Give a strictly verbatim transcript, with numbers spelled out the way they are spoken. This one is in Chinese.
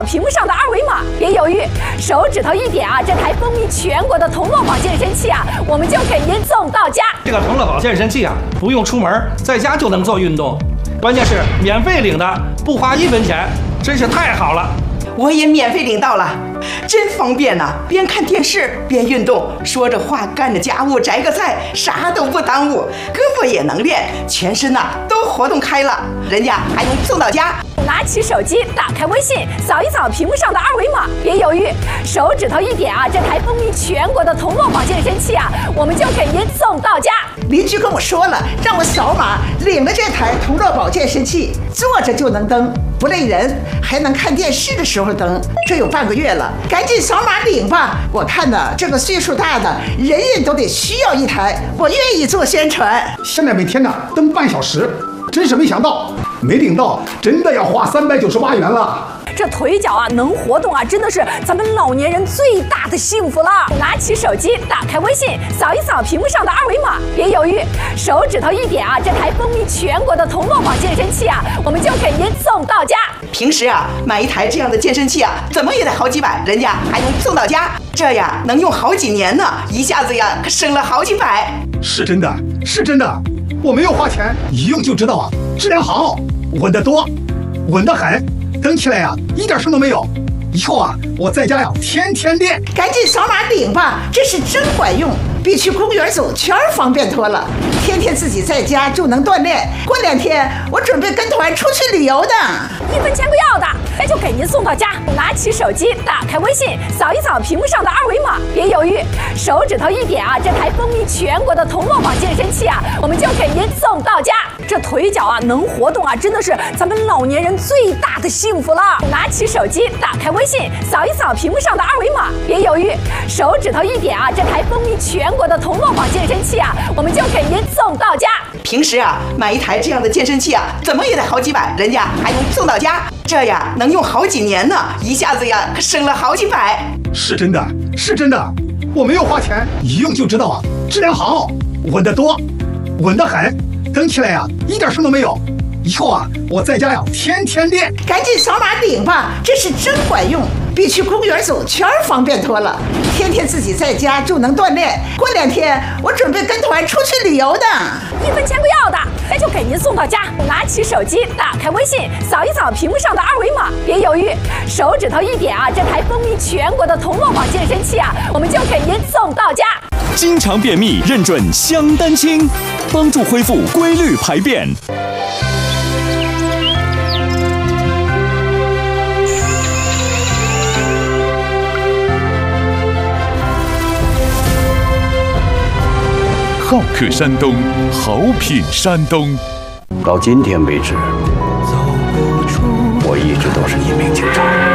屏幕上的二维码，别犹豫，手指头一点啊，这台风靡全国的同乐宝健身器啊，我们就给您送到家。 这个同乐宝健身器啊，不用出门，在家就能做运动，关键是免费领的，不花一分钱，真是太好了。 我也免费领到了，真方便呐、啊！边看电视边运动，说着话干着家务，摘个菜，啥都不耽误，胳膊也能练，全身呐、啊、都活动开了，人家还能送到家。 拿起手机，打开微信，扫一扫屏幕上的二维码，别犹豫，手指头一点啊，这台风靡全国的同乐宝健身器啊，我们就给您送到家。 邻居跟我说了，让我扫码领了这台同乐宝健身器，坐着就能蹬，不累人，还能看电视的时候蹬。这有半个月了，赶紧扫码领吧！我看呢，这个岁数大的人人都得需要一台，我愿意做宣传。 现在每天呢蹬半小时，真是没想到，没领到真的要花三百九十八元了。 这腿脚啊能活动啊，真的是咱们老年人最大的幸福了。拿起手机，打开微信，扫一扫屏幕上的二维码，别犹豫，手指头一点啊，这台风靡全国的同乐宝健身器啊，我们就给您送到家。 平时啊买一台这样的健身器啊，怎么也得好几百，人家还能送到家，这呀能用好几年呢，一下子呀可省了好几百。 是真的，是真的，我没有花钱，一用就知道啊，质量好，稳得多，稳得很。蹬起来呀、啊，一点声都没有。以后啊，我在家呀天天练。 赶紧扫码领吧，这是真管用，比去公园走圈方便多了。天天自己在家就能锻炼，过两天我准备跟团出去旅游的。 一分钱不要的，那就给您送到家。拿起手机，打开微信，扫一扫屏幕上的二维码，别犹豫，手指头一点啊，这台风靡全国的同乐宝健身器啊，我们就给您送到家。这腿脚啊能活动啊，真的是咱们老年人最大的幸福了。拿起手机，打开微信，扫一扫屏幕上的二维码，别犹豫，手指头一点啊，这台风靡全国的同乐宝健身器啊，我们就给您送到家。 平时啊买一台这样的健身器啊，怎么也得好几百，人家还能送到家，这呀能用好几年呢，一下子呀可省了好几百。 是真的，是真的，我没有花钱，一用就知道啊，质量好，稳得多，稳得很，蹬起来呀、啊、一点声都没有。以后啊，我在家呀天天练。 赶紧扫码领吧，这是真管用，比去公园走圈方便多了。天天自己在家就能锻炼，过两天我准备跟团出去旅游的。 一分钱不要的，那就给您送到家。拿起手机，打开微信，扫一扫屏幕上的二维码，别犹豫，手指头一点啊，这台风靡全国的同乐宝健身器啊，我们就给您送到家。 经常便秘认准香丹清，帮助恢复规律排便。好客山东，好品山东。 到今天为止，我一直都是一名警察。